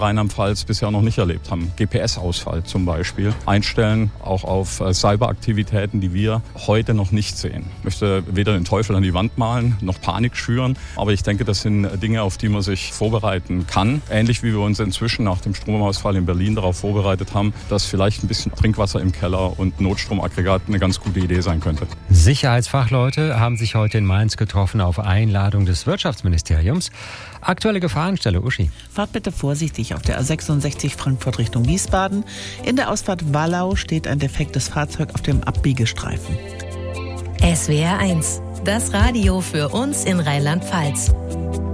Rheinland-Pfalz bisher noch nicht erlebt haben. GPS-Ausfall zum Beispiel. Einstellen auch auf Cyberaktivitäten, die wir heute noch nicht sehen. Ich möchte weder den Teufel an die Wand malen, noch Panik schüren. Aber ich denke, das sind Dinge, auf die man sich vorbereiten kann. Ähnlich wie wir uns inzwischen nach dem Stromausfall in Berlin darauf vorbereitet haben, dass vielleicht ein bisschen Trinkwasser im Keller und Notstromaggregat eine ganz gute Idee sein könnte. Sicherheitsfachleute haben sich heute in Mainz getroffen auf Einladung des Wirtschaftsministeriums. Aktuelle Gefahrenstelle, Uschi. Fahrt bitte vorsichtig auf der A66 Frankfurt Richtung Wiesbaden. In der Ausfahrt Wallau steht ein defektes Fahrzeug auf dem Abbiegestreifen. SWR 1, das Radio für uns in Rheinland-Pfalz.